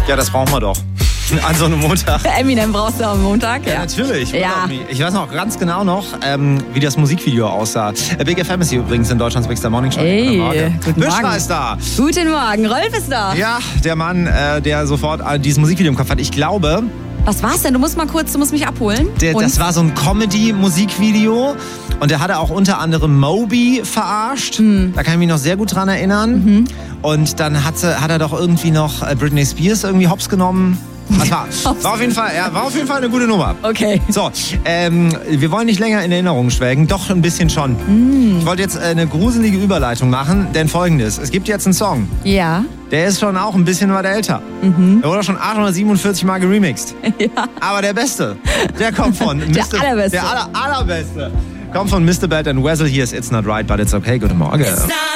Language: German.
Ja, das brauchen wir doch. An so einem Montag. Eminem brauchst du am Montag, Ja, natürlich. Ja. Ich weiß noch ganz genau wie das Musikvideo aussah. Big FM ist hier übrigens in Deutschlands Big Star Morning Show. Hey, guten Büschner Morgen. ist da. Guten Morgen, Rolf ist da. Ja, der Mann, der sofort dieses Musikvideo im Kopf hat. Ich glaube, Was war's denn? Du musst mich abholen. das war so ein Comedy-Musikvideo. Und der hatte auch unter anderem Moby verarscht. Da kann ich mich noch sehr gut dran erinnern. Und dann hat er doch irgendwie noch Britney Spears irgendwie hops genommen. Das war auf jeden Fall eine gute Nummer. Okay. So, wir wollen nicht länger in Erinnerungen schwelgen, doch ein bisschen schon. Ich wollte jetzt eine gruselige Überleitung machen, denn Folgendes: Es gibt jetzt einen Song, Ja. der ist schon auch ein bisschen was älter. Der wurde schon 847 Mal geremixed. Ja. Aber der Beste, der kommt von Allerbeste. Der allerbeste kommt von Mr. Bad and Weasel. Hier ist It's Not Right, But It's Okay. Guten Morgen.